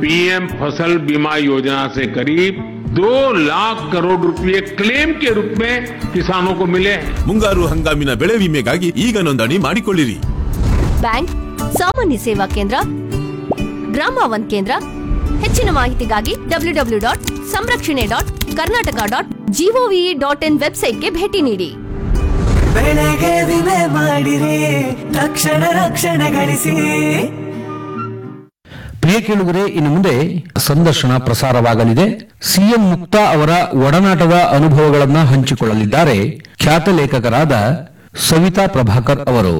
PM फसल बीमा योजना से करीब 2 लाख करोड़ रुपए क्लेम के रूप में किसानों को मिले हैं। ಮುಂಗಾರು ಹಂಗಾಮಿನ ಬೆಳೆ ವಿಮೆಗಾಗಿ ಈಗ ನೋಂದಣಿ ಮಾಡಿಕೊಳ್ಳಿರಿ. ಬ್ಯಾಂಕ್, ಸಾಮಾನ್ಯ ಸೇವಾ ಕೇಂದ್ರ, ಗ್ರಾಮ ಒನ್ ಕೇಂದ್ರ. ಹೆಚ್ಚಿನ ಮಾಹಿತಿಗಾಗಿ www.samrakshane.karnataka.gov.in ವೆಬ್ಸೈಟ್ಗೆ ಭೇಟಿ ನೀಡಿ. ಬೆಳೆಗೆ ವಿಮೆ ಮಾಡಿರಿ, ತಕ್ಷಣ ರಕ್ಷಣೆ ಗಳಿಸಿ. ಪ್ರಿಯ ಕೇಳುಗರೆ, ಇನ್ನು ಮುಂದೆ ಸಂದರ್ಶನ ಪ್ರಸಾರವಾಗಲಿದೆ. ಸಿಎನ್ ಮುಕ್ತಾ ಅವರ ಒಡನಾಟದ ಅನುಭವಗಳನ್ನು ಹಂಚಿಕೊಳ್ಳಲಿದ್ದಾರೆ ಖ್ಯಾತ ಲೇಖಕರಾದ ಸವಿತಾ ಪ್ರಭಾಕರ್ ಅವರು.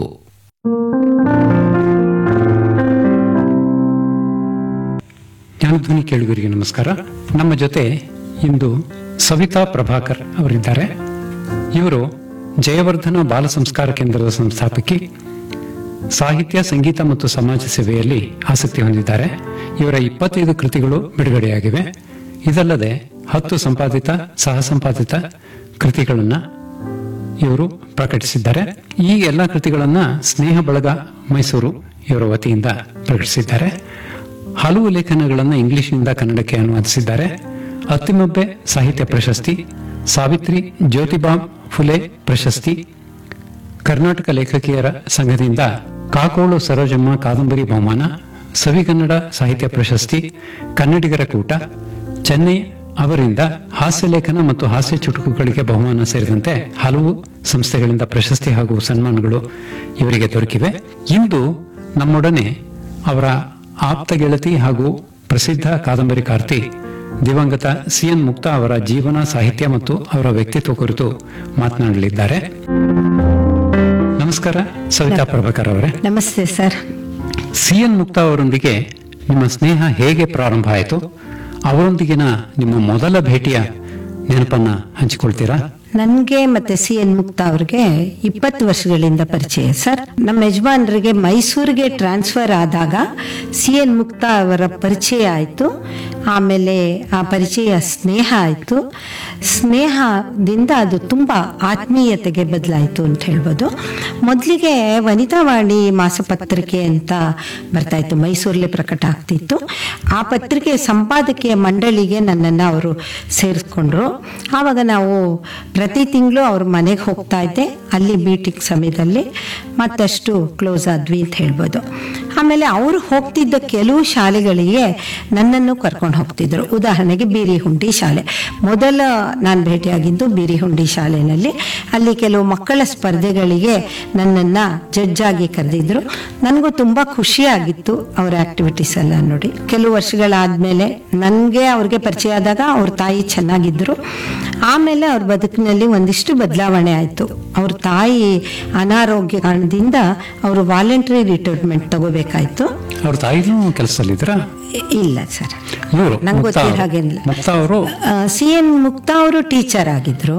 ಜ್ಞಾನಧ್ವನಿ ಕೇಳುಗರಿಗೆ ನಮಸ್ಕಾರ. ನಮ್ಮ ಜೊತೆ ಇಂದು ಸವಿತಾ ಪ್ರಭಾಕರ್ ಅವರಿದ್ದಾರೆ. ಇವರು ಜಯವರ್ಧನ ಬಾಲ ಸಂಸ್ಕಾರ ಕೇಂದ್ರದ ಸಂಸ್ಥಾಪಕಿ, ಸಾಹಿತ್ಯ, ಸಂಗೀತ ಮತ್ತು ಸಮಾಜ ಸೇವೆಯಲ್ಲಿ ಆಸಕ್ತಿ ಹೊಂದಿದ್ದಾರೆ. ಇವರ 25 ಕೃತಿಗಳು ಬಿಡುಗಡೆಯಾಗಿವೆ. ಇದಲ್ಲದೆ 10 ಸಂಪಾದಿತ, ಸಹ ಸಂಪಾದಿತ ಕೃತಿಗಳನ್ನು ಇವರು ಪ್ರಕಟಿಸಿದ್ದಾರೆ. ಈ ಎಲ್ಲ ಕೃತಿಗಳನ್ನು ಸ್ನೇಹ ಬಳಗ ಮೈಸೂರು ಇವರ ವತಿಯಿಂದ ಪ್ರಕಟಿಸಿದ್ದಾರೆ. ಹಲವು ಲೇಖನಗಳನ್ನು ಇಂಗ್ಲಿಷ್ನಿಂದ ಕನ್ನಡಕ್ಕೆ ಅನುವಾದಿಸಿದ್ದಾರೆ. ಅತ್ತಿಮಬ್ಬೆ ಸಾಹಿತ್ಯ ಪ್ರಶಸ್ತಿ, ಸಾವಿತ್ರಿ ಜ್ಯೋತಿಬಾ ಫುಲೆ ಪ್ರಶಸ್ತಿ, ಕರ್ನಾಟಕ ಲೇಖಕಿಯರ ಸಂಘದಿಂದ ಕಾಕೋಳು ಸರೋಜಮ್ಮ ಕಾದಂಬರಿ ಬಹುಮಾನ, ಸವಿಗನ್ನಡ ಸಾಹಿತ್ಯ ಪ್ರಶಸ್ತಿ, ಕನ್ನಡಿಗರ ಕೂಟ, ಚೆನ್ನೈ ಅವರಿಂದ ಹಾಸ್ಯ ಲೇಖನ ಮತ್ತು ಹಾಸ್ಯ ಚುಟುಕುಗಳಿಗೆ ಬಹುಮಾನ ಸೇರಿದಂತೆ ಹಲವು ಸಂಸ್ಥೆಗಳಿಂದ ಪ್ರಶಸ್ತಿ ಹಾಗೂ ಸನ್ಮಾನಗಳು ಇವರಿಗೆ ದೊರಕಿವೆ. ಇಂದು ನಮ್ಮೊಡನೆ ಅವರ ಆಪ್ತ ಗೆಳತಿ ಹಾಗೂ ಪ್ರಸಿದ್ಧ ಕಾದಂಬರಿಕಾರ್ತಿ ದಿವಂಗತ ಸಿಎನ್ ಮುಕ್ತಾ ಅವರ ಜೀವನ, ಸಾಹಿತ್ಯ ಮತ್ತು ಅವರ ವ್ಯಕ್ತಿತ್ವ ಕುರಿತು ಮಾತನಾಡಲಿದ್ದಾರೆ. ನಮಸ್ಕಾರ ಸವಿತಾ ಪ್ರಭಾಕರ್ ಅವರೇ. ನಮಸ್ತೆ ಸರ್. ಸಿಎನ್ ಮುಕ್ತಾ ಅವರೊಂದಿಗೆ ನಿಮ್ಮ ಸ್ನೇಹ ಹೇಗೆ ಪ್ರಾರಂಭ ಆಯಿತು? ಅವರೊಂದಿಗಿನ ನಿಮ್ಮ ಮೊದಲ ಭೇಟಿಯ ನೆನಪನ್ನ ಹಂಚಿಕೊಳ್ತೀರಾ? ನನಗೆ ಮತ್ತೆ ಸಿಎನ್ ಮುಕ್ತಾ ಅವ್ರಿಗೆ 20 ವರ್ಷಗಳಿಂದ ಪರಿಚಯ ಸರ್. ನಮ್ಮ ಯಜಮಾನರಿಗೆ ಮೈಸೂರಿಗೆ ಟ್ರಾನ್ಸ್ಫರ್ ಆದಾಗ ಸಿಎನ್ ಮುಕ್ತಾ ಅವರ ಪರಿಚಯ ಆಯಿತು. ಆಮೇಲೆ ಆ ಪರಿಚಯ ಸ್ನೇಹ ಆಯಿತು. ಸ್ನೇಹದಿಂದ ಅದು ತುಂಬ ಆತ್ಮೀಯತೆಗೆ ಬದಲಾಯಿತು ಅಂತ ಹೇಳ್ಬೋದು. ಮೊದಲಿಗೆ ವನಿತಾವಾಣಿ ಮಾಸಪತ್ರಿಕೆ ಅಂತ ಬರ್ತಾ ಇತ್ತು, ಮೈಸೂರಲ್ಲೇ ಪ್ರಕಟ ಆಗ್ತಿತ್ತು. ಆ ಪತ್ರಿಕೆ ಸಂಪಾದಕೀಯ ಮಂಡಳಿಗೆ ನನ್ನನ್ನು ಅವರು ಸೇರಿಸ್ಕೊಂಡ್ರು. ಆವಾಗ ನಾವು ಪ್ರತಿ ತಿಂಗಳು ಅವ್ರ ಮನೆಗೆ ಹೋಗ್ತಾ ಇದ್ದೆ. ಅಲ್ಲಿ ಮೀಟಿಂಗ್ ಸಮಯದಲ್ಲಿ ಮತ್ತಷ್ಟು ಕ್ಲೋಸ್ ಆದ್ವಿ ಅಂತ ಹೇಳ್ಬೋದು. ಆಮೇಲೆ ಅವರು ಹೋಗ್ತಿದ್ದ ಕೆಲವು ಶಾಲೆಗಳಿಗೆ ನನ್ನನ್ನು ಕರ್ಕೊಂಡು ಹೋಗ್ತಿದ್ರು. ಉದಾಹರಣೆಗೆ ಬೀರಿಹುಂಡಿ ಶಾಲೆ, ಮೊದಲ ನಾನು ಭೇಟಿಯಾಗಿದ್ದು ಬೀರಿಹುಂಡಿ ಶಾಲೆಯಲ್ಲಿ. ಅಲ್ಲಿ ಕೆಲವು ಮಕ್ಕಳ ಸ್ಪರ್ಧೆಗಳಿಗೆ ನನ್ನನ್ನು ಜಡ್ಜ್ ಆಗಿ ಕರೆದಿದ್ರು. ನನಗೂ ತುಂಬ ಖುಷಿಯಾಗಿತ್ತು ಅವರ ಆಕ್ಟಿವಿಟೀಸ್ ಎಲ್ಲ ನೋಡಿ. ಕೆಲವು ವರ್ಷಗಳಾದಮೇಲೆ ನನಗೆ ಅವ್ರಿಗೆ ಪರಿಚಯ ಆದಾಗ ಅವ್ರ ತಾಯಿ ಚೆನ್ನಾಗಿದ್ದರು. ಆಮೇಲೆ ಅವ್ರ ಬದುಕಿನಲ್ಲಿ ಒಂದಿಷ್ಟು ಬದಲಾವಣೆ ಆಯಿತು. ಅವ್ರ ತಾಯಿ ಅನಾರೋಗ್ಯ ಕಾರಣದಿಂದ ಅವರು ವಾಲಂಟರಿ ರಿಟೈರ್ಮೆಂಟ್ ತಗೋಬೇಕಾಯ್ತು. ಅವ್ರ ತಾಯಿನೂ ಕೆಲಸದಲ್ಲಿದ್ರ? ಇಲ್ಲ ಸರ್, ನಂಗೆ ಗೊತ್ತಿರೋ ಹಾಗೇನಿಲ್ಲ. ಸಿಎನ್ ಮುಕ್ತಾ ಅವರು ಟೀಚರ್ ಆಗಿದ್ರು.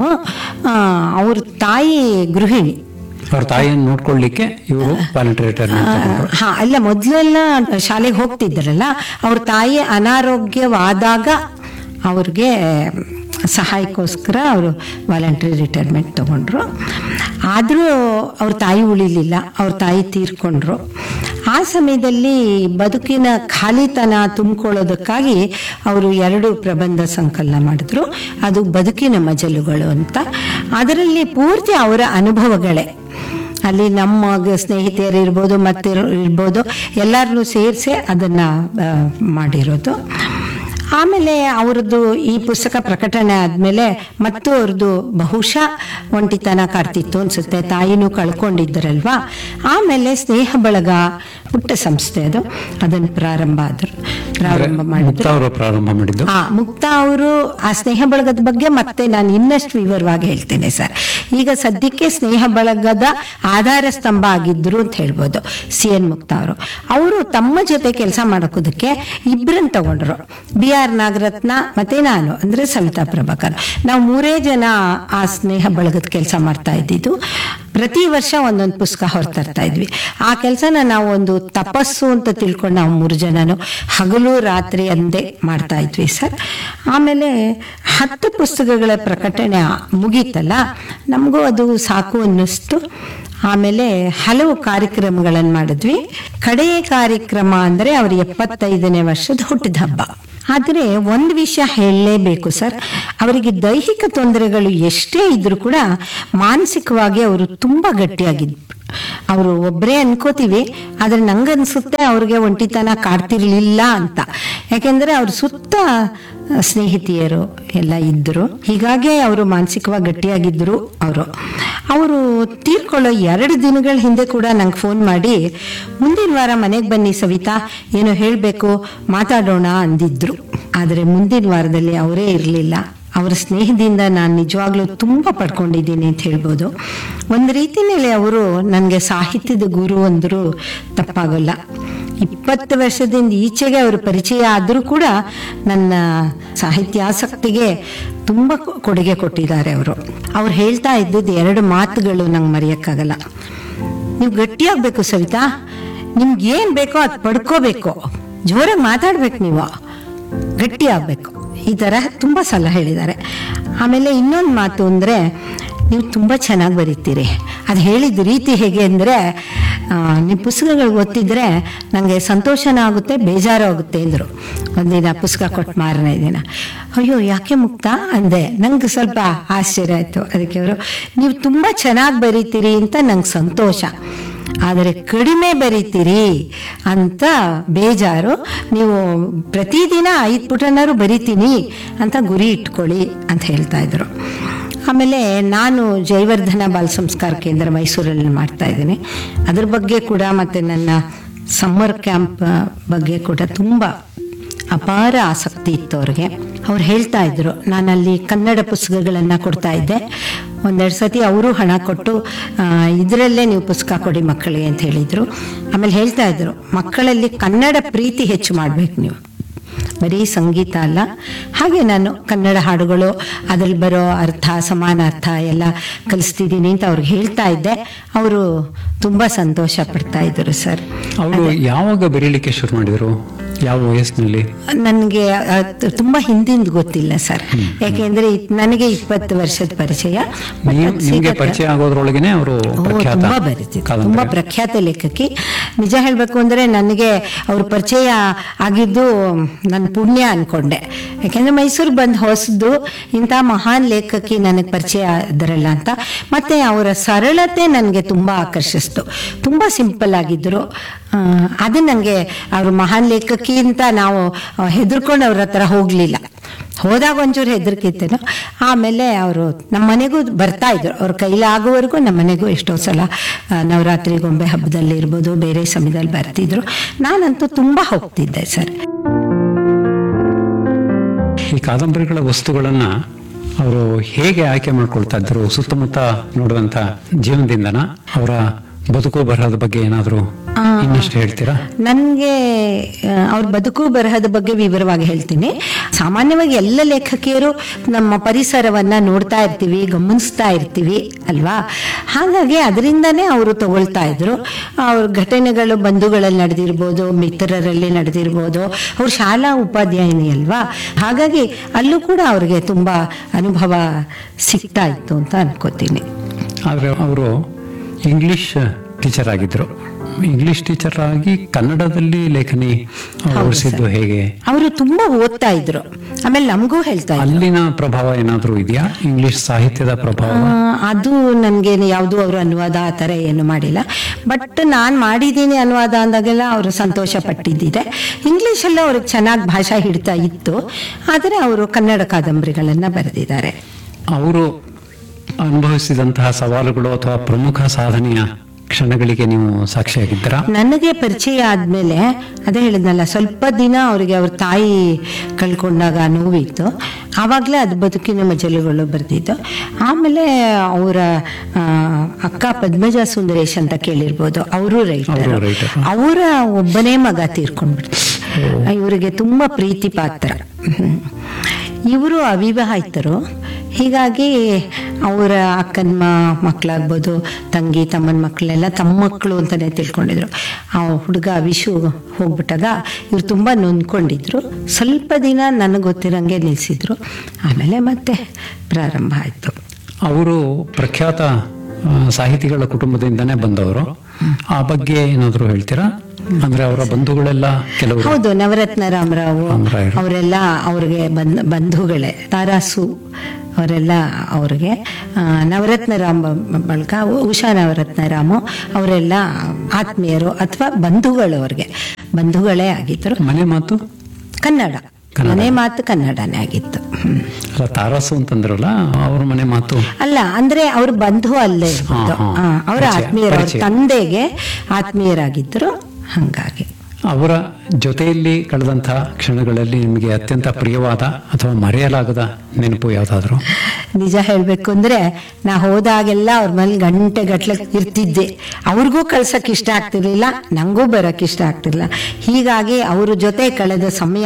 ಅವ್ರ ತಾಯಿ ಗೃಹಿಣಿ. ಅವ್ರ ತಾಯಿಯನ್ನು ನೋಡ್ಕೊಳ್ಳಿಕ್ಕೆ ಇವರು ವಾಲಂಟರಿ ರಿಟೈರ್ಮೆಂಟ್. ಅಲ್ಲ, ಮೊದಲೆಲ್ಲ ಶಾಲೆಗೆ ಹೋಗ್ತಿದ್ರಲ್ಲ, ಅವ್ರ ತಾಯಿ ಅನಾರೋಗ್ಯವಾದಾಗ ಅವ್ರಿಗೆ ಸಹಾಯಕ್ಕೋಸ್ಕರ ಅವರು ವಾಲಂಟರಿ ರಿಟೈರ್ಮೆಂಟ್ ತಗೊಂಡ್ರು. ಆದರೂ ಅವ್ರ ತಾಯಿ ಉಳಿಲಿಲ್ಲ, ಅವ್ರ ತಾಯಿ ತೀರ್ಕೊಂಡ್ರು. ಆ ಸಮಯದಲ್ಲಿ ಬದುಕಿನ ಖಾಲಿತನ ತುಂಬಿಕೊಳ್ಳೋದಕ್ಕಾಗಿ ಅವರು 2 ಪ್ರಬಂಧ ಸಂಕಲನ ಮಾಡಿದ್ರು. ಅದು ಬದುಕಿನ ಮಜಲುಗಳು ಅಂತ. ಅದರಲ್ಲಿ ಪೂರ್ತಿ ಅವರ ಅನುಭವಗಳೇ. ಅಲ್ಲಿ ನಮ್ಮ ಸ್ನೇಹಿತರು ಇರ್ಬೋದು, ಮತ್ತೆ ಇರ್ಬೋದು, ಎಲ್ಲರನ್ನೂ ಸೇರಿಸಿ ಅದನ್ನು ಮಾಡಿರೋದು. ಆಮೇಲೆ ಅವ್ರದ್ದು ಈ ಪುಸ್ತಕ ಪ್ರಕಟಣೆ ಆದಮೇಲೆ ಮತ್ತು ಅವ್ರದ್ದು ಬಹುಶಃ ಒಂಟಿತನ ಕಾಡ್ತಿತ್ತು ಅನ್ಸುತ್ತೆ. ತಾಯಿನೂ ಕಳ್ಕೊಂಡಿದ್ದರಲ್ವಾ. ಆಮೇಲೆ ಸ್ನೇಹ ಬಳಗ ಪುಟ್ಟ ಸಂಸ್ಥೆ ಅದು, ಅದನ್ನು ಪ್ರಾರಂಭ ಮಾಡಿದ್ರು. ಮುಕ್ತಾ ಅವರು ಆ ಸ್ನೇಹ ಬಳಗದ ಬಗ್ಗೆ ಮತ್ತೆ ನಾನು ಇನ್ನಷ್ಟು ವಿವರವಾಗಿ ಹೇಳ್ತೇನೆ ಸರ್. ಈಗ ಸದ್ಯಕ್ಕೆ ಸ್ನೇಹ ಬಳಗದ ಆಧಾರ ಸ್ತಂಭ ಆಗಿದ್ರು ಅಂತ ಹೇಳ್ಬೋದು ಸಿಎನ್ ಮುಕ್ತಾ ಅವರು. ಅವರು ತಮ್ಮ ಜೊತೆ ಕೆಲಸ ಮಾಡೋದಕ್ಕೆ 2 ತಗೊಂಡ್ರು. BR ನಾಗರತ್ನ ಮತ್ತೆ ನಾನು, ಅಂದ್ರೆ ಸವಿತಾ ಪ್ರಭಾಕರ್. ನಾವು 3 ಜನ ಆ ಸ್ನೇಹ ಬಳಗದ ಕೆಲಸ ಮಾಡ್ತಾ ಇದ್ದಿದ್ದು. ಪ್ರತಿ ವರ್ಷ ಒಂದೊಂದು ಪುಸ್ತಕ ಹೊರತರ್ತಾ ಇದ್ವಿ. ಆ ಕೆಲಸನ ನಾವು ಒಂದು ತಪಸ್ಸು ಅಂತ ತಿಳ್ಕೊಂಡು ನಾವು 3 ಜನನು ಹಗಲು ರಾತ್ರಿ ಅಂದೇ ಮಾಡ್ತಾ ಇದ್ವಿ ಸರ್. ಆಮೇಲೆ 10 ಪುಸ್ತಕಗಳ ಪ್ರಕಟಣೆ ಮುಗೀತಲ್ಲ, ನಮ್ಮ ನಮಗೂ ಅದು ಸಾಕು ಅನ್ನಿಸ್ತು. ಆಮೇಲೆ ಹಲವು ಕಾರ್ಯಕ್ರಮಗಳನ್ನು ಮಾಡಿದ್ವಿ. ಕಡೆಯ ಕಾರ್ಯಕ್ರಮ ಅಂದರೆ ಅವ್ರ 75ನೇ ವರ್ಷದ ಹುಟ್ಟಿದ ಹಬ್ಬ. ಆದರೆ ಒಂದು ವಿಷಯ ಹೇಳಲೇಬೇಕು ಸರ್, ಅವರಿಗೆ ದೈಹಿಕ ತೊಂದರೆಗಳು ಎಷ್ಟೇ ಇದ್ರೂ ಕೂಡ ಮಾನಸಿಕವಾಗಿ ಅವರು ತುಂಬ ಗಟ್ಟಿಯಾಗಿದ್ರು. ಅವರು ಒಬ್ಬರೇ ಅನ್ಕೋತೀವಿ, ಆದರೆ ನಂಗನ್ಸುತ್ತೆ ಅವ್ರಿಗೆ ಒಂಟಿತನ ಕಾಡ್ತಿರ್ಲಿಲ್ಲ ಅಂತ. ಯಾಕೆಂದ್ರೆ ಅವ್ರ ಸುತ್ತ ಸ್ನೇಹಿತೆಯರು ಎಲ್ಲ ಇದ್ದರು. ಹೀಗಾಗಿ ಅವರು ಮಾನಸಿಕವಾಗಿ ಗಟ್ಟಿಯಾಗಿದ್ದರು. ಅವರು ತೀರ್ಕೊಳ್ಳೋ 2 ದಿನಗಳ ಹಿಂದೆ ಕೂಡ ನಂಗೆ ಫೋನ್ ಮಾಡಿ, ಮುಂದಿನ ವಾರ ಮನೆಗೆ ಬನ್ನಿ ಸವಿತಾ, ಏನೋ ಹೇಳಬೇಕು, ಮಾತಾಡೋಣ ಅಂದಿದ್ರು. ಆದರೆ ಮುಂದಿನ ವಾರದಲ್ಲಿ ಅವರೇ ಇರಲಿಲ್ಲ. ಅವರ ಸ್ನೇಹದಿಂದ ನಾನು ನಿಜವಾಗ್ಲೂ ತುಂಬ ಪಡ್ಕೊಂಡಿದ್ದೀನಿ ಅಂತ ಹೇಳ್ಬೋದು. ಒಂದು ರೀತಿಯಲ್ಲಿ ಅವರು ನನಗೆ ಸಾಹಿತ್ಯದ ಗುರು ಅಂದರೂ ತಪ್ಪಾಗಲ್ಲ. 20 ವರ್ಷದಿಂದ ಈಚೆಗೆ ಅವರು ಪರಿಚಯ ಆದರೂ ಕೂಡ ನನ್ನ ಸಾಹಿತ್ಯಾಸಕ್ತಿಗೆ ತುಂಬ ಕೊಡುಗೆ ಕೊಟ್ಟಿದ್ದಾರೆ ಅವ್ರು ಹೇಳ್ತಾ ಇದ್ದದ್ದು 2 ಮಾತುಗಳು ನಂಗೆ ಮರೆಯೋಕ್ಕಾಗಲ್ಲ. ನೀವು ಗಟ್ಟಿಯಾಗಬೇಕು ಸವಿತಾ, ನಿಮ್ಗೆ ಏನು ಬೇಕೋ ಅದು ಪಡ್ಕೋಬೇಕು, ಜೋರಾಗಿ ಮಾತಾಡ್ಬೇಕು, ನೀವು ಗಟ್ಟಿ ಆಗ್ಬೇಕು, ಈ ಥರ ತುಂಬ ಸಲ ಹೇಳಿದ್ದಾರೆ. ಆಮೇಲೆ ಇನ್ನೊಂದು ಮಾತು ಅಂದರೆ, ನೀವು ತುಂಬ ಚೆನ್ನಾಗಿ ಬರೀತೀರಿ. ಅದು ಹೇಳಿದ ರೀತಿ ಹೇಗೆ ಅಂದರೆ, ನಿಮ್ಮ ಪುಸ್ತಕಗಳು ಓದ್ತಿದ್ರೆ ನನಗೆ ಸಂತೋಷನೂ ಆಗುತ್ತೆ, ಬೇಜಾರು ಆಗುತ್ತೆ ಅಂದರು. ಒಂದಿನ ಪುಸ್ತಕ ಕೊಟ್ಟು ಮಾರನೇ ದಿನ, ಅಯ್ಯೋ ಯಾಕೆ ಮುಕ್ತ ಅಂದೆ. ನಂಗೆ ಸ್ವಲ್ಪ ಆಶ್ಚರ್ಯ ಆಯಿತು. ಅದಕ್ಕೆ ಅವರು, ನೀವು ತುಂಬ ಚೆನ್ನಾಗಿ ಬರೀತೀರಿ ಅಂತ ನಂಗೆ ಸಂತೋಷ, ಆದರೆ ಕಡಿಮೆ ಬರೀತೀರಿ ಅಂತ ಬೇಜಾರು. ನೀವು ಪ್ರತಿದಿನ 5 ಪುಟನಾರು ಬರಿತೀನಿ ಅಂತ ಗುರಿ ಇಟ್ಕೊಳ್ಳಿ ಅಂತ ಹೇಳ್ತಾ ಇದ್ರು. ಆಮೇಲೆ ನಾನು ಜಯವರ್ಧನ ಬಾಲ ಸಂಸ್ಕಾರ ಕೇಂದ್ರ ಮೈಸೂರಲ್ಲಿ ಮಾಡ್ತಾ ಇದ್ದೀನಿ. ಅದ್ರ ಬಗ್ಗೆ ಕೂಡ ಮತ್ತು ನನ್ನ ಸಮ್ಮರ್ ಕ್ಯಾಂಪ್ ಬಗ್ಗೆ ಕೂಡ ತುಂಬ ಅಪಾರ ಆಸಕ್ತಿ ಇತ್ತು ಅವ್ರಿಗೆ. ಅವ್ರು ಹೇಳ್ತಾ ಇದ್ರು, ನಾನಲ್ಲಿ ಕನ್ನಡ ಪುಸ್ತಕಗಳನ್ನು ಕೊಡ್ತಾ ಇದ್ದೆ. 1-2 ಸತಿ ಅವರು ಹಣ ಕೊಟ್ಟು ಇದರಲ್ಲೇ ನೀವು ಪುಸ್ತಕ ಕೊಡಿ ಮಕ್ಕಳಿಗೆ ಅಂತ ಹೇಳಿದರು. ಆಮೇಲೆ ಹೇಳ್ತಾ ಇದ್ರು, ಮಕ್ಕಳಲ್ಲಿ ಕನ್ನಡ ಪ್ರೀತಿ ಹೆಚ್ಚು ಮಾಡಬೇಕು ನೀವು, ಬರೀ ಸಂಗೀತ ಅಲ್ಲ. ಹಾಗೆ ನಾನು ಕನ್ನಡ ಹಾಡುಗಳು, ಅದರಲ್ಲಿ ಬರೋ ಅರ್ಥ, ಸಮಾನಾರ್ಥ ಎಲ್ಲ ಕಲಿಸ್ತಿದ್ದೀನಿ ಅಂತ ಅವ್ರಿಗೆ ಹೇಳ್ತಾ ಇದ್ದೆ. ಅವರು ತುಂಬ ಸಂತೋಷ ಪಡ್ತಾ ಇದ್ರು ಸರ್. ಅವರು ಯಾವಾಗ ಬರೀಲಿಕ್ಕೆ ಶುರು ಮಾಡಿದರು? ಯಾವ ವಯಸ್ಸಿನಲ್ಲಿ? ನನಗೆ ತುಂಬಾ ಹಿಂದಿಂದ ಗೊತ್ತಿಲ್ಲ ಸರ್, ಯಾಕೆಂದ್ರೆ ನನಗೆ 20 ವರ್ಷದ ಪರಿಚಯ. ನಿಮಗೆ ಪರಿಚಯ ಆಗೋದ್ರೊಳಗೇನೆ ಅವರು ತುಂಬಾ ಬರೀತಿದ್ರು, ತುಂಬಾ ಪ್ರಖ್ಯಾತ ಲೇಖಕಿ. ನಿಜ ಹೇಳ್ಬೇಕು ಅಂದ್ರೆ ನನಗೆ ಅವ್ರ ಪರಿಚಯ ಆಗಿದ್ದು ನನ್ನ ಪುಣ್ಯ ಅನ್ಕೊಂಡೆ. ಯಾಕೆಂದ್ರೆ ಮೈಸೂರಿಗೆ ಬಂದು ಹೊಸದು ಇಂಥ ಮಹಾನ್ ಲೇಖಕಿ ನನಗೆ ಪರಿಚಯ ಇದ್ರಲ್ಲ ಅಂತ. ಮತ್ತೆ ಅವರ ಸರಳತೆ ನನಗೆ ತುಂಬಾ ಆಕರ್ಷಿಸ್ತು. ತುಂಬಾ ಸಿಂಪಲ್ ಆಗಿದ್ರು. ಅದು ನನಗೆ ಅವ್ರ ಮಹಾನ್ ಲೇಖಕಿ ಅಂತ ನಾವು ಹೆದರ್ಕೊಂಡು ಅವ್ರ ಹತ್ರ ಹೋಗ್ಲಿಲ್ಲ. ಹೋದಾಗ ಒಂಚೂರು ಹೆದರ್ಕಿತ್ತೇನೋ. ಆಮೇಲೆ ಅವರು ನಮ್ಮ ಮನೆಗೂ ಬರ್ತಾ ಇದ್ರು, ಅವ್ರ ಕೈಲಾಗುವವರೆಗೂ ನಮ್ಮ ಮನೆಗೂ ಎಷ್ಟೋ ಸಲ ನವರಾತ್ರಿ ಗೊಂಬೆ ಹಬ್ಬದಲ್ಲಿ ಇರ್ಬೋದು, ಬೇರೆ ಸಮಯದಲ್ಲಿ ಬರ್ತಿದ್ರು. ನಾನಂತೂ ತುಂಬಾ ಹೋಗ್ತಿದ್ದೆ ಸರ್. ಈ ಕಾದಂಬರಿಗಳ ವಸ್ತುಗಳನ್ನ ಅವರು ಹೇಗೆ ಆಯ್ಕೆ ಮಾಡ್ಕೊಳ್ತಾ ಇದ್ರು? ಸುತ್ತಮುತ್ತ ನೋಡುವಂತ ಜೀವನದಿಂದನ ಅವರ ಬದುಕು ಬರಹದ ಬಗ್ಗೆ ಏನಾದ್ರು ಇನ್ನಷ್ಟು ಹೇಳ್ತೀರಾ? ನನಗೆ ಅವ್ರ ಬದುಕು ಬರಹದ ಬಗ್ಗೆ ವಿವರವಾಗಿ ಹೇಳ್ತೀನಿ. ಸಾಮಾನ್ಯವಾಗಿ ಎಲ್ಲ ಲೇಖಕಿಯರು ನಮ್ಮ ಪರಿಸರವನ್ನ ನೋಡ್ತಾ ಇರ್ತೀವಿ, ಗಮನಿಸ್ತಾ ಇರ್ತೀವಿ ಅಲ್ವಾ. ಹಾಗಾಗಿ ಅದರಿಂದನೇ ಅವರು ತಗೊಳ್ತಾ ಇದ್ರು. ಅವ್ರ ಘಟನೆಗಳು ಬಂಧುಗಳಲ್ಲಿ ನಡೆದಿರ್ಬೋದು, ಮಿತ್ರರಲ್ಲಿ ನಡೆದಿರ್ಬೋದು, ಅವ್ರ ಶಾಲಾ ಉಪಾಧ್ಯಾಯಿನಿ ಅಲ್ವಾ. ಹಾಗಾಗಿ ಅಲ್ಲೂ ಕೂಡ ಅವ್ರಿಗೆ ತುಂಬಾ ಅನುಭವ ಸಿಗ್ತಾ ಇತ್ತು ಅಂತ ಅನ್ಕೋತೀನಿ. ಆದ್ರೆ ಅವರು ಇಂಗ್ಲಿಷ್ ಟೀಚರ್ ಆಗಿದ್ರು. ಇಂಗ್ಲಿಷ್ ಟೀಚರ್ ಆಗಿ ಕನ್ನಡದಲ್ಲಿ ಲೇಖನಿ ಓಡಿಸಿದ್ದು ಹೇಗೆ? ಅವರು ತುಂಬಾ ಓದ್ತಾ ಇದ್ರು. ಆಮೇಲೆ ನಮಗೂ ಹೇಳ್ತಾ ಇದ್ರು. ಅಲ್ಲಿನ ಪ್ರಭಾವ ಏನಾದ್ರೂ ಇದೆಯಾ? ಇಂಗ್ಲಿಷ್ ಸಾಹಿತ್ಯದ ಪ್ರಭಾವ? ಅದು ನನ್ಗೆ ಯಾವುದು ಅವರು ಅನುವಾದ ಆ ಥರ ಏನು ಮಾಡಿಲ್ಲ. ಬಟ್ ನಾನು ಮಾಡಿದ್ದೀನಿ ಅನುವಾದ ಅಂದಾಗೆಲ್ಲ ಅವರು ಸಂತೋಷ ಪಟ್ಟಿದ್ದಿದೆ. ಇಂಗ್ಲಿಷಲ್ಲೂ ಅವ್ರಿಗೆ ಚೆನ್ನಾಗಿ ಭಾಷಾ ಹಿಡಿತಾ ಇತ್ತು. ಆದರೆ ಅವರು ಕನ್ನಡ ಕಾದಂಬರಿಗಳನ್ನ ಬರೆದಿದ್ದಾರೆ. ಅವರು ಅನುಭವಿಸಿದಂತಹ ಸವಾಲುಗಳು ಅಥವಾ ಪ್ರಮುಖ ಸಾಧನೆಯ ಕ್ಷಣಗಳಿಗೆ ನೀವು ಸಾಕ್ಷಿಯಾಗಿದ್ದೀರಾ? ನನಗೆ ಪರಿಚಯ ಆದ್ಮೇಲೆ ಅದೇ ಹೇಳಿದ್ನಲ್ಲ, ಸ್ವಲ್ಪ ದಿನ ಅವರಿಗೆ ಅವ್ರ ತಾಯಿ ಕಳ್ಕೊಂಡಾಗ ನೋವಿತ್ತು. ಆವಾಗಲೇ ಅದು ಬದುಕಿನ ಮಜಲುಗಳು ಬರ್ತಿದ್ದು. ಆಮೇಲೆ ಅವರ ಅಕ್ಕ ಪದ್ಮಜಾ ಸುಂದರೇಶ್ ಅಂತ ಕೇಳಿರ್ಬೋದು, ಅವರು ರೈಟರ್. ಅವರ ಒಬ್ಬನೇ ಮಗ ತೀರ್ಕೊಂಡ್ಬಿಡ್ತು. ಇವರಿಗೆ ತುಂಬಾ ಪ್ರೀತಿ ಪಾತ್ರ. ಇವರು ಅವಿವಾಹಿತರು. ಹೀಗಾಗಿ ಅವರ ಅಕ್ಕನ ಮಕ್ಕಳಾಗ್ಬೋದು, ತಂಗಿ ತಮ್ಮನ ಮಕ್ಕಳೆಲ್ಲ ತಮ್ಮ ಮಕ್ಕಳು ಅಂತಾನೆ ತಿಳ್ಕೊಂಡಿದ್ರು. ಆ ಹುಡುಗ ವಿಶು ಹೋಗ್ಬಿಟ್ಟಾಗ ಇವ್ರು ತುಂಬ ನೊಂದ್ಕೊಂಡಿದ್ರು. ಸ್ವಲ್ಪ ದಿನ ನನಗೆ ಗೊತ್ತಿರಂಗೆ ನಿಲ್ಲಿಸಿದ್ರು. ಆಮೇಲೆ ಮತ್ತೆ ಪ್ರಾರಂಭ ಆಯಿತು. ಅವರು ಪ್ರಖ್ಯಾತ ಸಾಹಿತಿಗಳ ಕುಟುಂಬದಿಂದನೇ ಬಂದವರು. ಆ ಬಗ್ಗೆ ಏನಾದ್ರು ಹೇಳ್ತೀರಾ? ಅಂದ್ರೆ ಅವರ ಬಂಧುಗಳೆಲ್ಲ ಕೆಲವರು. ಹೌದು, ನವರತ್ನ ರಾಮರಾವು ರಾಮರಾಯರು. ಅವರೆಲ್ಲ ಅವ್ರಿಗೆ ಬಂಧುಗಳೇ. ತಾರಾಸು ಅವರೆಲ್ಲ ಅವ್ರಿಗೆ, ನವರತ್ನ ರಾಮ ಬಳಿಕ ಉಷಾ ನವರತ್ನ ರಾಮು ಅವರೆಲ್ಲ ಆತ್ಮೀಯರು ಅಥವಾ ಬಂಧುಗಳು, ಅವ್ರಿಗೆ ಬಂಧುಗಳೇ ಆಗಿದ್ರು. ಮನೆ ಮಾತು ಕನ್ನಡ, ಮನೆ ಮಾತು ಕನ್ನಡನೇ ಆಗಿತ್ತು. ಅಲ್ಲ, ತಾರಾಸು ಅಂತಂದ್ರಲ್ಲ, ಅವ್ರ ಮನೆ ಮಾತು ಅಲ್ಲ, ಅಂದ್ರೆ ಅವ್ರ ಬಂಧು ಅಲ್ಲೇ ಇರ್ಬೋದು. ಅವರ ಆತ್ಮೀಯರು, ಅವ್ರ ತಂದೆಗೆ ಆತ್ಮೀಯರಾಗಿದ್ರು. ಹಂಗಾಗಿ ಅವರ ಜೊತೆಯಲ್ಲಿ ಕಳೆದಂತಹ ಕ್ಷಣಗಳಲ್ಲಿ ನಿಮಗೆ ಅತ್ಯಂತ ಪ್ರಿಯವಾದ ಅಥವಾ ಮರೆಯಲಾಗದ ನೆನಪು ಯಾವ್ದಾದ್ರು? ನಿಜ ಹೇಳ್ಬೇಕು ಅಂದ್ರೆ, ನಾ ಹೋದಾಗೆಲ್ಲ ಅವ್ರ ಮನೇಲಿ ಗಂಟೆ ಗಟ್ಲೆ ಇರ್ತಿದ್ದೆ. ಅವ್ರಿಗೂ ಕಳ್ಸಕ್ ಇಷ್ಟ ಆಗ್ತಿರ್ಲಿಲ್ಲ, ನಂಗೂ ಬರಕ್ ಇಷ್ಟ ಆಗ್ತಿರ್ಲಿಲ್ಲ. ಹೀಗಾಗಿ ಅವ್ರ ಜೊತೆ ಕಳೆದ ಸಮಯ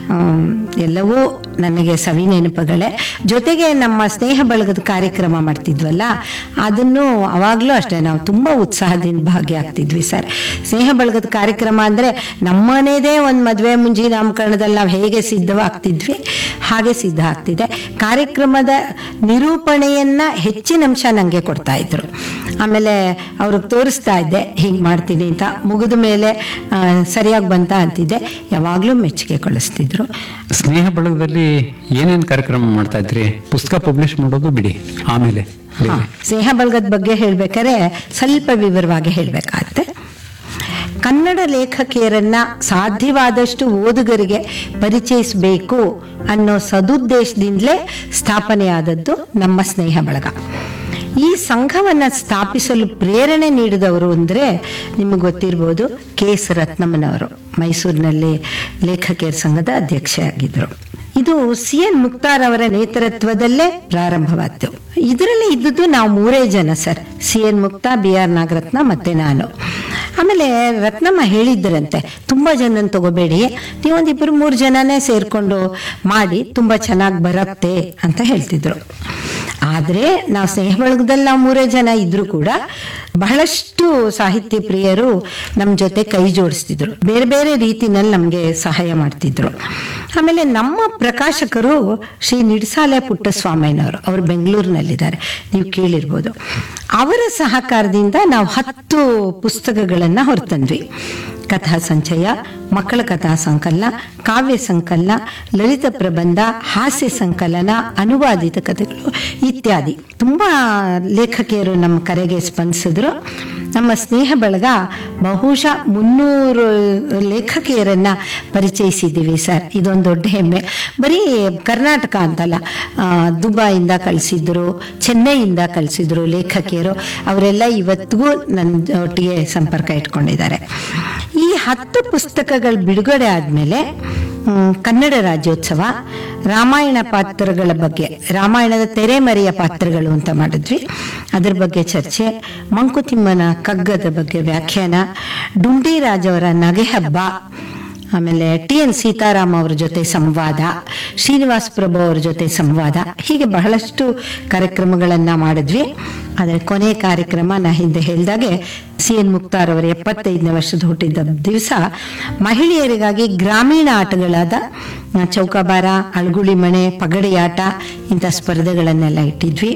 ಎಲ್ಲವೂ ನನಗೆ ಸವಿ ನೆನಪುಗಳೇ. ಜೊತೆಗೆ ನಮ್ಮ ಸ್ನೇಹ ಬಳಗದ ಕಾರ್ಯಕ್ರಮ ಮಾಡ್ತಿದ್ವಲ್ಲ, ಅದನ್ನು ಅವಾಗ್ಲೂ ಅಷ್ಟೇ ನಾವು ತುಂಬಾ ಉತ್ಸಾಹದಿಂದ ಭಾಗಿಯಾಗ್ತಿದ್ವಿ ಸರ್. ಸ್ನೇಹ ಬಳಗದ ಕಾರ್ಯಕ್ರಮ ಅಂದ್ರೆ ನಮ್ಮನೇದೇ ಒಂದು ಮದುವೆ ಮುಂಜಿ ನಾಮಕರಣದಲ್ಲಿ ನಾವು ಹೇಗೆ ಸಿದ್ಧವಾಗ್ತಿದ್ವಿ ಹಾಗೆ ಸಿದ್ಧ ಆಗ್ತಿದೆ. ಕಾರ್ಯಕ್ರಮದ ನಿರೂಪಣೆಯನ್ನ ಹೆಚ್ಚಿನ ಅಂಶ ನಂಗೆ ಕೊಡ್ತಾ ಇದ್ರು. ಆಮೇಲೆ ಅವ್ರಿಗೆ ತೋರಿಸ್ತಾ ಇದ್ದೆ ಹೀಗೆ ಮಾಡ್ತೀನಿ ಅಂತ. ಮುಗಿದ ಮೇಲೆ ಸರಿಯಾಗಿ ಬಂತ ಅಂತಿದ್ದೆ. ಯಾವಾಗ್ಲೂ ಮೆಚ್ಚುಗೆ ಕಳಿಸ್ತಿದ್ರು. ಸ್ನೇಹ ಬಳಗದಲ್ಲಿ ಏನೇನ್ ಕಾರ್ಯಕ್ರಮ ಮಾಡ್ತಾ ಇದ್ರಿ? ಪುಸ್ತಕ ಪಬ್ಲಿಷ್ ಮಾಡೋದು ಬಿಡಿ, ಆಮೇಲೆ ಸ್ನೇಹ ಬಳಗದ ಬಗ್ಗೆ ಹೇಳ್ಬೇಕಾದ್ರೆ ಸ್ವಲ್ಪ ವಿವರವಾಗಿ ಹೇಳ್ಬೇಕಾಗತ್ತೆ. ಕನ್ನಡ ಲೇಖಕಿಯರನ್ನ ಸಾಧ್ಯವಾದಷ್ಟು ಓದುಗರಿಗೆ ಪರಿಚಯಿಸಬೇಕು ಅನ್ನೋ ಸದುದ್ದೇಶದಿಂದಲೇ ಸ್ಥಾಪನೆಯಾದದ್ದು ನಮ್ಮ ಸ್ನೇಹ ಬಳಗ. ಈ ಸಂಘವನ್ನ ಸ್ಥಾಪಿಸಲು ಪ್ರೇರಣೆ ನೀಡಿದವರು ಅಂದ್ರೆ ನಿಮಗೆ ಗೊತ್ತಿರ್ಬೋದು, ಕೆ.ಎಸ್. ರತ್ನಮ್ಮನವರು ಮೈಸೂರಿನಲ್ಲಿ ಲೇಖಕಿಯರ ಸಂಘದ ಅಧ್ಯಕ್ಷೆ ಆಗಿದ್ರು. ಇದು ಸಿ.ಎನ್. ಮುಕ್ತಾರ್ ಅವರ ನೇತೃತ್ವದಲ್ಲೇ ಪ್ರಾರಂಭವಾಯಿತು. ಇದರಲ್ಲಿ ಇದ್ದದ್ದು ನಾವು 3 ಜನ ಸರ್, ಸಿ.ಎನ್. ಮುಕ್ತಾ, ಬಿ.ಆರ್. ನಾಗರತ್ನ ಮತ್ತೆ ನಾನು. ಆಮೇಲೆ ರತ್ನಮ್ಮ ಹೇಳಿದ್ರಂತೆ, ತುಂಬಾ ಜನ ತಗೋಬೇಡಿ, ನೀವೊಂದು 2-3 ಜನನೇ ಸೇರ್ಕೊಂಡು ಮಾಡಿ, ತುಂಬಾ ಚೆನ್ನಾಗಿ ಬರುತ್ತೆ ಅಂತ ಹೇಳ್ತಿದ್ರು. ಆದ್ರೆ ನಾವು ಸ್ನೇಹ ಬಳಗದಲ್ಲಿ ನಾವು 3 ಜನ ಇದ್ರು ಕೂಡ ಬಹಳಷ್ಟು ಸಾಹಿತ್ಯ ಪ್ರಿಯರು ನಮ್ಮ ಜೊತೆ ಕೈ ಜೋಡಿಸ್ತಿದ್ರು, ಬೇರೆ ಬೇರೆ ರೀತಿನಲ್ಲಿ ನಮ್ಗೆ ಸಹಾಯ ಮಾಡ್ತಿದ್ರು. ಆಮೇಲೆ ನಮ್ಮ ಪ್ರಕಾಶಕರು ಶ್ರೀ ನಿಡ್ಸಾಲೆ ಪುಟ್ಟಸ್ವಾಮಯ್ಯನವರು, ಅವರು ಬೆಂಗಳೂರಿನಲ್ಲಿದ್ದಾರೆ, ನೀವು ಕೇಳಿರ್ಬೋದು. ಅವರ ಸಹಕಾರದಿಂದ ನಾವು 10 ಪುಸ್ತಕಗಳನ್ನ ಹೊರತಂದ್ವಿ. ಕಥಾ ಸಂಚಯ, ಮಕ್ಕಳ ಕಥಾ ಸಂಕಲನ, ಕಾವ್ಯ ಸಂಕಲನ, ಲಲಿತ ಪ್ರಬಂಧ, ಹಾಸ್ಯ ಸಂಕಲನ, ಅನುವಾದಿತ ಕಥೆಗಳು ಇತ್ಯಾದಿ. ತುಂಬಾ ಲೇಖಕಿಯರು ನಮ್ಮ ಕರೆಗೆ ಸ್ಪಂದಿಸಿದ್ರು. ನಮ್ಮ ಸ್ನೇಹ ಬಳಗ ಬಹುಶಃ 300 ಲೇಖಕಿಯರನ್ನ ಪರಿಚಯಿಸಿದ್ದೀವಿ ಸರ್. ಇದೊಂದು ದೊಡ್ಡ ಹೆಮ್ಮೆ. ಬರೀ ಕರ್ನಾಟಕ ಅಂತಲ್ಲ, ದುಬೈಯಿಂದ ಕಳಿಸಿದ್ರು, ಚೆನ್ನೈಯಿಂದ ಕಳಿಸಿದ್ರು ಲೇಖಕಿಯರು. ಅವರೆಲ್ಲ ಇವತ್ತಿಗೂ ನನ್ನ ಒಟ್ಟಿಗೆ ಸಂಪರ್ಕ ಇಟ್ಕೊಂಡಿದ್ದಾರೆ. ಈ 10 ಪುಸ್ತಕಗಳು ಬಿಡುಗಡೆ ಆದ್ಮೇಲೆ ಕನ್ನಡ ರಾಜ್ಯೋತ್ಸವ, ರಾಮಾಯಣ ಪಾತ್ರಗಳ ಬಗ್ಗೆ, ರಾಮಾಯಣದ ತೆರೆಮರೆಯ ಪಾತ್ರಗಳು ಅಂತ ಮಾಡಿದ್ವಿ, ಅದ್ರ ಬಗ್ಗೆ ಚರ್ಚೆ, ಮಂಕುತಿಮ್ಮನ ಕಗ್ಗದ ಬಗ್ಗೆ ವ್ಯಾಖ್ಯಾನ, ಡುಂಡಿರಾಜ್ ಅವರ ನಗೆ ಹಬ್ಬ, ಆಮೇಲೆ ಟಿ.ಎನ್. ಸೀತಾರಾಮ್ ಅವ್ರ ಜೊತೆ ಸಂವಾದ, ಶ್ರೀನಿವಾಸ ಪ್ರಭು ಅವ್ರ ಜೊತೆ ಸಂವಾದ, ಹೀಗೆ ಬಹಳಷ್ಟು ಕಾರ್ಯಕ್ರಮಗಳನ್ನ ಮಾಡಿದ್ವಿ. ಆದರೆ ಕೊನೆ ಕಾರ್ಯಕ್ರಮ ನಾ ಹಿಂದೆ ಹೇಳಿದಾಗೆ ಸಿ.ಎನ್. ಮುಕ್ತಾರ್ ಅವರ 75ನೇ ವರ್ಷದ ಹುಟ್ಟಿದ ದಿವಸ ಮಹಿಳೆಯರಿಗಾಗಿ ಗ್ರಾಮೀಣ ಆಟಗಳಾದ ಚೌಕಾಬಾರ, ಅಳ್ಗುಳಿ ಮಣೆ, ಪಗಡಿ ಆಟ ಇಂಥ ಸ್ಪರ್ಧೆಗಳನ್ನೆಲ್ಲ ಇಟ್ಟಿದ್ವಿ.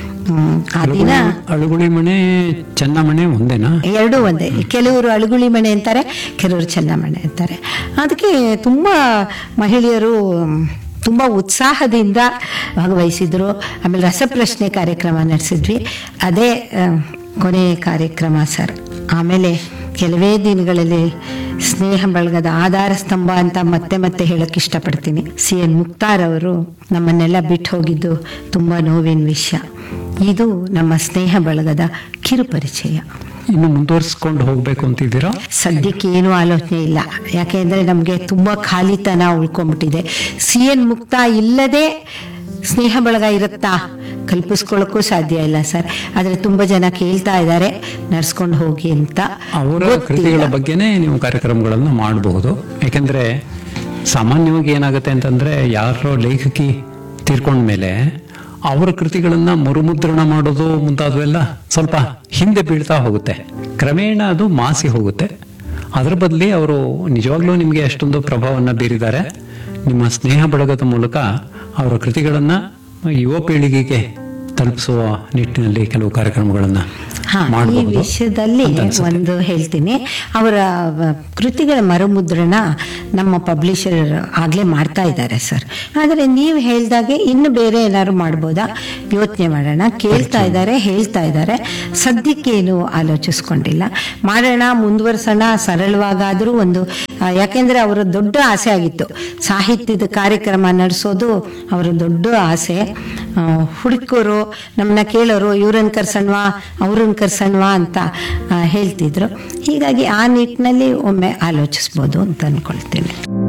ಆ ದಿನ ಅಳುಗುಳಿ ಮನೆ ಚೆನ್ನಮಣೆ ಒಂದೇನಾ? 2 ಒಂದೇ. ಕೆಲವರು ಅಳುಗುಳಿ ಮಣೆ ಅಂತಾರೆ, ಕೆಲವರು ಚೆನ್ನಮಣೆ ಅಂತಾರೆ. ಅದಕ್ಕೆ ತುಂಬಾ ಮಹಿಳೆಯರು ತುಂಬಾ ಉತ್ಸಾಹದಿಂದ ಭಾಗವಹಿಸಿದ್ರು. ಆಮೇಲೆ ರಸಪ್ರಶ್ನೆ ಕಾರ್ಯಕ್ರಮ ನಡೆಸಿದ್ವಿ, ಅದೇ ಕೊನೆಯ ಕಾರ್ಯಕ್ರಮ ಸರ್. ಆಮೇಲೆ ಕೆಲವೇ ದಿನಗಳಲ್ಲಿ ಸ್ನೇಹ ಬಳಗದ ಆಧಾರ ಸ್ತಂಭ ಅಂತ ಮತ್ತೆ ಮತ್ತೆ ಹೇಳಕ್ ಇಷ್ಟಪಡ್ತೀನಿ, ಸಿ.ಎನ್. ಮುಕ್ತಾರ್ ಅವರು ನಮ್ಮನ್ನೆಲ್ಲ ಬಿಟ್ಟು ಹೋಗಿದ್ದು ತುಂಬಾ ನೋವಿನ ವಿಷಯ. ಇದು ನಮ್ಮ ಸ್ನೇಹ ಬಳಗದ ಕಿರು ಪರಿಚಯ. ಇನ್ನು ಮುಂದುವರಿಸಿಕೊಂಡು ಹೋಗ್ಬೇಕು ಅಂತಿದ್ದೀರಾ? ಸದ್ಯಕ್ಕೆ ಏನೂ ಆಲೋಚನೆ ಇಲ್ಲ, ಯಾಕೆಂದ್ರೆ ನಮ್ಗೆ ತುಂಬಾ ಖಾಲಿತನ ಉಳ್ಕೊಂಡ್ಬಿಟ್ಟಿದೆ. ಸಿ.ಎನ್. ಮುಕ್ತಾ ಇಲ್ಲದೆ ಸ್ನೇಹ ಬಳಗ ಇರುತ್ತಾ ಕಲ್ಪಿಸ್ಕೊಳ್ಳೋಕ್ಕೂ ಸಾಧ್ಯ ಇಲ್ಲ ಸರ್. ಆದ್ರೆ ತುಂಬಾ ಜನ ಕೇಳ್ತಾ ಇದ್ದಾರೆ ನಡ್ಸ್ಕೊಂಡು ಹೋಗಿ ಅಂತ. ಅವರ ಕೃತಿಗಳ ಬಗ್ಗೆನೇ ನೀವು ಕಾರ್ಯಕ್ರಮಗಳನ್ನು ಮಾಡಬಹುದು. ಯಾಕೆಂದ್ರೆ ಸಾಮಾನ್ಯವಾಗಿ ಏನಾಗುತ್ತೆ ಅಂತಂದ್ರೆ, ಯಾರೋ ಲೇಖಕಿ ತೀರ್ಕೊಂಡ್ಮೇಲೆ ಅವರ ಕೃತಿಗಳನ್ನ ಮರುಮುದ್ರಣ ಮಾಡೋದು ಮುಂತಾದವೆಲ್ಲ ಸ್ವಲ್ಪ ಹಿಂದೆ ಬೀಳ್ತಾ ಹೋಗುತ್ತೆ, ಕ್ರಮೇಣ ಅದು ಮಾಸಿ ಹೋಗುತ್ತೆ. ಅದರ ಬದಲಿ ಅವರು ನಿಜವಾಗ್ಲೂ ನಿಮಗೆ ಅಷ್ಟೊಂದು ಪ್ರಭಾವವನ್ನು ಬೀರಿದ್ದಾರೆ. ನಿಮ್ಮ ಸ್ನೇಹ ಬಳಗದ ಮೂಲಕ ಅವರ ಕೃತಿಗಳನ್ನ ಯುವ ಪೀಳಿಗೆಗೆ ತಲುಪಿಸುವ ನಿಟ್ಟಿನಲ್ಲಿ ಕೆಲವು ಕಾರ್ಯಕ್ರಮಗಳನ್ನ ಈ ಮಾಡಬಹುದು ವಿಷಯದಲ್ಲಿ ಅಂತ ಅನ್ಸುತ್ತೆ. ಒಂದು ಹೇಳ್ತೀನಿ. ಅವರ ಕೃತಿಗಳ ಮರುಮುದ್ರಣ ನಮ್ಮ ಪಬ್ಲಿಷರ್ ಆಗ್ಲೇ ಮಾಡ್ತಾ ಇದ್ದಾರೆ ಸರ್. ಆದರೆ ನೀವು ಹೇಳ್ದಾಗೆ ಇನ್ನು ಬೇರೆ ಏನಾದ್ರು ಮಾಡ್ಬೋದಾ ಯೋಚನೆ ಮಾಡೋಣ. ಕೇಳ್ತಾ ಇದ್ದಾರೆ, ಹೇಳ್ತಾ ಇದ್ದಾರೆ, ಸದ್ಯಕ್ಕೇನು ಆಲೋಚಿಸ್ಕೊಂಡಿಲ್ಲ. ಮಾಡೋಣ, ಮುಂದುವರ್ಸೋಣ, ಸರಳವಾಗಾದ್ರೂ ಒಂದು ಯಾಕೆಂದ್ರೆ ಅವರ ದೊಡ್ಡ ಆಸೆ ಆಗಿತ್ತು ಸಾಹಿತ್ಯದ ಕಾರ್ಯಕ್ರಮ ನಡೆಸೋದು. ಅವರ ದೊಡ್ಡ ಆಸೆ. ಹುಡುಕರು ನಮ್ಮನ್ನ ಕೇಳೋರು, ಇವ್ರನ್ನ ಕರ್ಸಣ್ವಾ ಅವ್ರನ್ನ ಕರ್ಸಣ್ವಾ ಅಂತ ಹೇಳ್ತಿದ್ರು. ಹೀಗಾಗಿ ಆ ನಿಟ್ಟಿನಲ್ಲಿ ಒಮ್ಮೆ ಆಲೋಚಿಸ್ಬೋದು ಅಂತ ಅನ್ಕೊಳ್ತೀನಿ.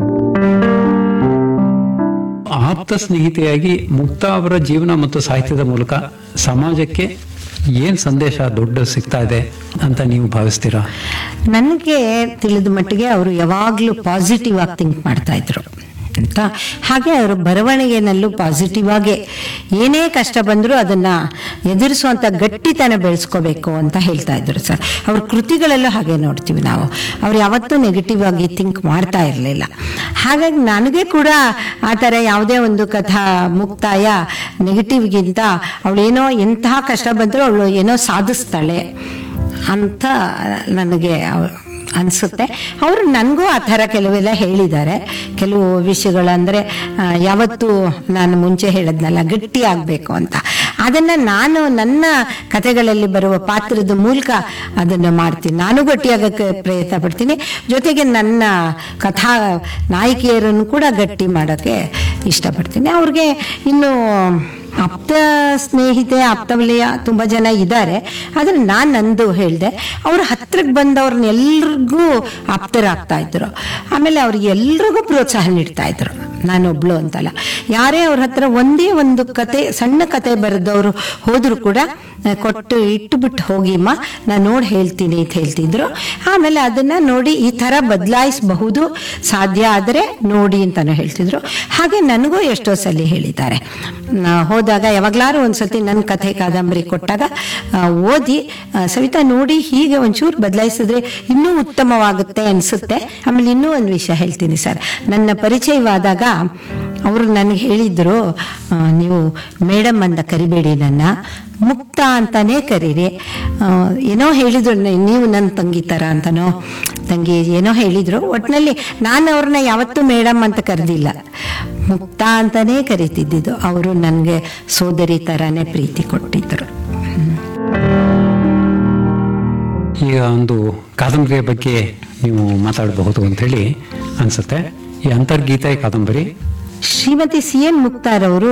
ಆಪ್ತ ಸ್ನೇಹಿತೆಯಾಗಿ ಮುಕ್ತಾ ಅವರ ಜೀವನ ಮತ್ತು ಸಾಹಿತ್ಯದ ಮೂಲಕ ಸಮಾಜಕ್ಕೆ ಏನ್ ಸಂದೇಶ ದೊಡ್ಡ ಸಿಗ್ತಾ ಇದೆ ಅಂತ ನೀವು ಭಾವಿಸ್ತೀರಾ? ನನಗೆ ತಿಳಿದ ಮಟ್ಟಿಗೆ ಅವರು ಯಾವಾಗ್ಲೂ ಪಾಸಿಟಿವ್ ಆಗಿ ಥಿಂಕ್ ಮಾಡ್ತಾ ಇದ್ರು ಅಂತ. ಹಾಗೆ ಅವರು ಬರವಣಿಗೆನಲ್ಲೂ ಪಾಸಿಟಿವ್ ಆಗಿ ಏನೇ ಕಷ್ಟ ಬಂದರೂ ಅದನ್ನ ಎದುರಿಸುವಂತ ಗಟ್ಟಿತನ ಬೆಳೆಸ್ಕೋಬೇಕು ಅಂತ ಹೇಳ್ತಾ ಇದ್ರು ಸರ್. ಅವ್ರ ಕೃತಿಗಳಲ್ಲೂ ಹಾಗೆ ನೋಡ್ತೀವಿ ನಾವು. ಅವ್ರು ಯಾವತ್ತೂ ನೆಗೆಟಿವ್ ಆಗಿ ಥಿಂಕ್ ಮಾಡ್ತಾ ಇರಲಿಲ್ಲ. ಹಾಗಾಗಿ ನನಗೆ ಕೂಡ ಆ ಥರ ಯಾವುದೇ ಒಂದು ಕಥಾ ಮುಕ್ತಾಯ ನೆಗೆಟಿವ್ಗಿಂತ ಅವಳೇನೋ ಎಂತಹ ಕಷ್ಟ ಬಂದರೂ ಅವಳು ಏನೋ ಸಾಧಿಸ್ತಾಳೆ ಅಂತ ನನಗೆ ಅನ್ಸುತ್ತೆ. ಅವರು ನನಗೂ ಆ ಥರ ಕೆಲವೆಲ್ಲ ಹೇಳಿದ್ದಾರೆ. ಕೆಲವು ವಿಷಯಗಳಂದ್ರೆ ಯಾವತ್ತು ನಾನು ಮುಂಚೆ ಹೇಳಿದ್ನಲ್ಲ ಗಟ್ಟಿ ಆಗಬೇಕು ಅಂತ, ಅದನ್ನ ನಾನು ನನ್ನ ಕಥೆಗಳಲ್ಲಿ ಬರುವ ಪಾತ್ರದ ಮೂಲಕ ಅದನ್ನು ಮಾಡ್ತೀನಿ. ನಾನು ಗಟ್ಟಿಯಾಗಕ್ಕೆ ಪ್ರಯತ್ನ ಪಡ್ತೀನಿ. ಜೊತೆಗೆ ನನ್ನ ಕಥಾ ನಾಯಕಿಯರನ್ನು ಕೂಡ ಗಟ್ಟಿ ಮಾಡೋಕ್ಕೆ ಇಷ್ಟಪಡ್ತೀನಿ. ಅವ್ರಿಗೆ ಇನ್ನು ಆಪ್ತ ಸ್ನೇಹಿತೆ, ಆಪ್ತವಲಯ ತುಂಬಾ ಜನ ಇದ್ದಾರೆ. ಆದ್ರೆ ನಾನು ನಂದು ಹೇಳಿದೆ, ಅವ್ರ ಹತ್ರಕ್ಕೆ ಬಂದವ್ರನ್ನ ಎಲ್ರಿಗೂ ಆಪ್ತರಾಗ್ತಾ ಇದ್ರು. ಆಮೇಲೆ ಅವ್ರಿಗೆ ಎಲ್ರಿಗೂ ಪ್ರೋತ್ಸಾಹ ನೀಡ್ತಾ ಇದ್ರು. ನಾನೊಬ್ಳು ಅಂತಲ್ಲ, ಯಾರೇ ಅವ್ರ ಹತ್ರ ಒಂದೇ ಒಂದು ಕತೆ, ಸಣ್ಣ ಕತೆ ಬರೆದವರು ಹೋದ್ರು ಕೂಡ ಕೊಟ್ಟು ಇಟ್ಟುಬಿಟ್ಟು ಹೋಗಿಮ್ಮ ನಾನು ನೋಡಿ ಹೇಳ್ತೀನಿ ಅಂತ ಹೇಳ್ತಿದ್ರು. ಆಮೇಲೆ ಅದನ್ನ ನೋಡಿ ಈ ತರ ಬದಲಾಯಿಸಬಹುದು, ಸಾಧ್ಯ ಆದರೆ ನೋಡಿ ಅಂತಾನು ಹೇಳ್ತಿದ್ರು. ಹಾಗೆ ನನಗೂ ಎಷ್ಟೋ ಸಲ ಹೇಳಿದ್ದಾರೆ. ಹೋದಾಗ ಯಾವಾಗ್ಲಾರು ಒಂದ್ಸತಿ ನನ್ನ ಕಥೆ ಕಾದಂಬರಿ ಕೊಟ್ಟಾಗ ಓದಿ ಸವಿತಾ ನೋಡಿ ಹೀಗೆ ಒಂಚೂರು ಬದಲಾಯಿಸಿದ್ರೆ ಇನ್ನೂ ಉತ್ತಮವಾಗುತ್ತೆ ಅನ್ಸುತ್ತೆ. ಆಮೇಲೆ ಇನ್ನೂ ಒಂದು ವಿಷಯ ಹೇಳ್ತೀನಿ ಸರ್. ನನ್ನ ಪರಿಚಯವಾದಾಗ ಅವರು ನನಗೆ ಹೇಳಿದ್ರು, ನೀವು ಮೇಡಮ್ ಅಂತ ಕರಿಬೇಡಿ, ನನ್ನ ಮುಕ್ತಾ ಅಂತಾನೆ ಕರೀರಿ. ಏನೋ ಹೇಳಿದ್ರು, ನೀವು ನನ್ನ ತಂಗಿ ತರ ಅಂತನೋ ತಂಗಿ ಏನೋ ಹೇಳಿದ್ರು. ಒಟ್ಟಿನಲ್ಲಿ ನಾನು ಅವ್ರನ್ನ ಯಾವತ್ತೂ ಮೇಡಮ್ ಅಂತ ಕರೆದಿಲ್ಲ, ಮುಕ್ತಾ ಅಂತಾನೆ ಕರಿತಿದ್ದಿದ್ದು. ಅವರು ನನಗೆ ಸೋದರಿ ತರಾನೇ ಪ್ರೀತಿ ಕೊಟ್ಟಿದ್ರು. ಈಗ ಒಂದು ಕಾದಂಬರಿಯ ಬಗ್ಗೆ ನೀವು ಮಾತಾಡಬಹುದು ಅಂತ ಹೇಳಿ ಅನ್ಸುತ್ತೆ. ಈ ಅಂತರ್ಗೀತೆ ಕಾದಂಬರಿ ಶ್ರೀಮತಿ CN ಮುಕ್ತಾರವರು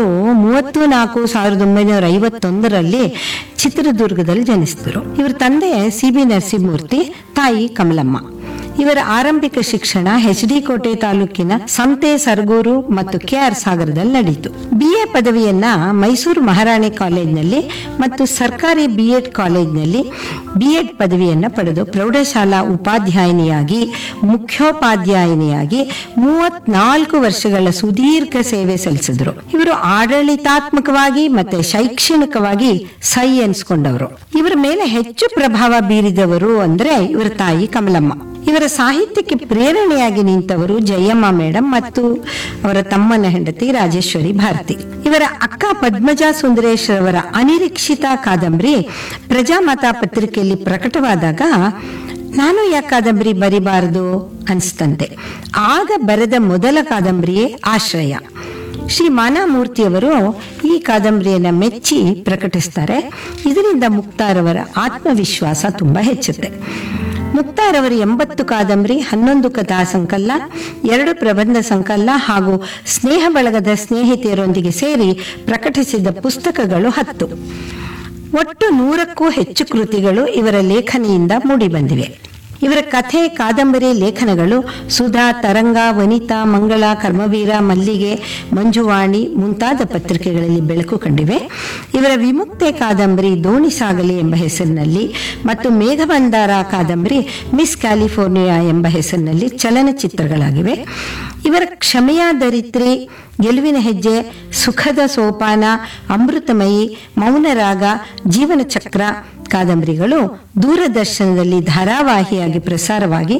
34/1951 ಚಿತ್ರದುರ್ಗದಲ್ಲಿ ಜನಿಸಿದರು. ಇವರ ತಂದೆ CB ನರಸಿಂಹಮೂರ್ತಿ, ತಾಯಿ ಕಮಲಮ್ಮ. ಇವರ ಆರಂಭಿಕ ಶಿಕ್ಷಣ HD ಕೋಟೆ ತಾಲೂಕಿನ ಸಂತೆ, ಸರಗೂರು ಮತ್ತು KR ಸಾಗರದಲ್ಲಿ ನಡೆಯಿತು. BA ಪದವಿಯನ್ನ ಮೈಸೂರು ಮಹಾರಾಣಿ ಕಾಲೇಜಿನಲ್ಲಿ ಮತ್ತು ಸರ್ಕಾರಿ B.Ed ಕಾಲೇಜಿನಲ್ಲಿ B.Ed ಪದವಿಯನ್ನ ಪಡೆದು ಪ್ರೌಢಶಾಲಾ ಉಪಾಧ್ಯಾಯಿನಿಯಾಗಿ, ಮುಖ್ಯೋಪಾಧ್ಯಾಯಿನಿಯಾಗಿ 34 ವರ್ಷಗಳ ಸುದೀರ್ಘ ಸೇವೆ ಸಲ್ಲಿಸಿದ್ರು. ಇವರು ಆಡಳಿತಾತ್ಮಕವಾಗಿ ಮತ್ತೆ ಶೈಕ್ಷಣಿಕವಾಗಿ ಸೈ ಎನ್ಸ್ಕೊಂಡವರು. ಇವರ ಮೇಲೆ ಹೆಚ್ಚು ಪ್ರಭಾವ ಬೀರಿದವರು ಅಂದ್ರೆ ಇವರ ತಾಯಿ ಕಮಲಮ್ಮ. ಇವರ ಸಾಹಿತ್ಯಕ್ಕೆ ಪ್ರೇರಣೆಯಾಗಿ ನಿಂತವರು ಜಯಮ್ಮ ಮೇಡಮ್ ಮತ್ತು ಅವರ ತಮ್ಮನ ಹೆಂಡತಿ ರಾಜೇಶ್ವರಿ ಭಾರತಿ. ಇವರ ಅಕ್ಕ ಪದ್ಮಜಾ ಸುಂದರೇಶ್ ಅವರ ಅನಿರೀಕ್ಷಿತ ಕಾದಂಬರಿ ಪ್ರಜಾಮತ ಪತ್ರಿಕೆಯಲ್ಲಿ ಪ್ರಕಟವಾದಾಗ ನಾನು ಯಾಕೆ ಕಾದಂಬರಿ ಬರಿಬಾರದು ಅನ್ಸ್ತಂತೆ. ಆಗ ಬರೆದ ಮೊದಲ ಕಾದಂಬರಿಯೇ ಆಶ್ರಯ. ಶ್ರೀ ಮಾನಾಮೂರ್ತಿಯವರು ಈ ಕಾದಂಬರಿಯನ್ನ ಮೆಚ್ಚಿ ಪ್ರಕಟಿಸ್ತಾರೆ. ಇದರಿಂದ ಮುಕ್ತಾರವರ ಆತ್ಮವಿಶ್ವಾಸ ತುಂಬಾ ಹೆಚ್ಚುತ್ತೆ. ಮುಕ್ತಾರವರು 80 ಕಾದಂಬರಿ, 11 ಕಥಾ ಸಂಕಲನ, 2 ಪ್ರಬಂಧ ಸಂಕಲನ ಹಾಗೂ ಸ್ನೇಹ ಬಳಗದ ಸ್ನೇಹಿತೆಯರೊಂದಿಗೆ ಸೇರಿ ಪ್ರಕಟಿಸಿದ ಪುಸ್ತಕಗಳು 10. ಒಟ್ಟು 100ಕ್ಕೂ ಹೆಚ್ಚು ಕೃತಿಗಳು ಇವರ ಲೇಖನಿಯಿಂದ ಮೂಡಿಬಂದಿವೆ. ಇವರ ಕಥೆ, ಕಾದಂಬರಿ ಲೇಖನಗಳು ಸುಧಾ, ತರಂಗ, ವನಿತಾ, ಮಂಗಳ, ಕರ್ಮವೀರ, ಮಲ್ಲಿಗೆ, ಮಂಜುವಾಣಿ ಮುಂತಾದ ಪತ್ರಿಕೆಗಳಲ್ಲಿ ಬೆಳಕು ಕಂಡಿವೆ. ಇವರ ವಿಮುಕ್ತೆ ಕಾದಂಬರಿ ದೋಣಿ ಸಾಗಲಿ ಎಂಬ ಹೆಸರಿನಲ್ಲಿ ಮತ್ತು ಮೇಘಬಂಧಾರ ಕಾದಂಬರಿ ಮಿಸ್ ಕ್ಯಾಲಿಫೋರ್ನಿಯಾ ಎಂಬ ಹೆಸರಿನಲ್ಲಿ ಚಲನಚಿತ್ರಗಳಾಗಿವೆ. ಇವರ ಕ್ಷಮೆಯ ದರಿತ್ರಿ, ಗೆಲುವಿನ ಹೆಜ್ಜೆ, ಸುಖದ ಸೋಪಾನ, ಅಮೃತಮಯಿ, ಮೌನರಾಗ, ಜೀವನ ಚಕ್ರ ಕಾದಂಬರಿಗಳು ದೂರದರ್ಶನದಲ್ಲಿ ಧಾರಾವಾಹಿಯಾಗಿ ಪ್ರಸಾರವಾಗಿ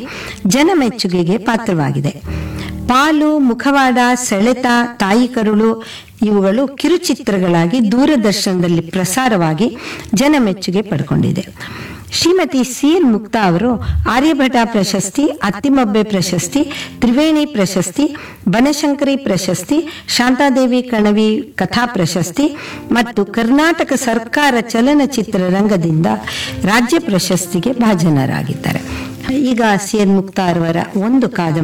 ಜನಮೆಚ್ಚುಗೆಗೆ ಪಾತ್ರವಾಗಿದೆ. ಪಾಲು, ಮುಖವಾಡ, ಸೆಳೆತ, ತಾಯಿ ಕರುಳು ಇವುಗಳು ಕಿರುಚಿತ್ರಗಳಾಗಿ ದೂರದರ್ಶನದಲ್ಲಿ ಪ್ರಸಾರವಾಗಿ ಜನಮೆಚ್ಚುಗೆ ಪಡ್ಕೊಂಡಿದೆ. ಶ್ರೀಮತಿ ಸಿ.ಎನ್. ಮುಕ್ತಾ ಅವರು ಆರ್ಯಭಟ ಪ್ರಶಸ್ತಿ, ಅತ್ತಿಮಬ್ಬೆ ಪ್ರಶಸ್ತಿ, ತ್ರಿವೇಣಿ ಪ್ರಶಸ್ತಿ, ಬನಶಂಕರಿ ಪ್ರಶಸ್ತಿ, ಶಾಂತಾದೇವಿ ಕಣವಿ ಕಥಾ ಪ್ರಶಸ್ತಿ ಮತ್ತು ಕರ್ನಾಟಕ ಸರ್ಕಾರ ಚಲನಚಿತ್ರ ರಂಗದಿಂದ ರಾಜ್ಯ ಪ್ರಶಸ್ತಿಗೆ ಭಾಜನರಾಗಿದ್ದಾರೆ. ಈಗ ಸಿ.ಎನ್. ಮುಕ್ತಾ ಅವರ ಒಂದು ಕಾದಂಬರಿ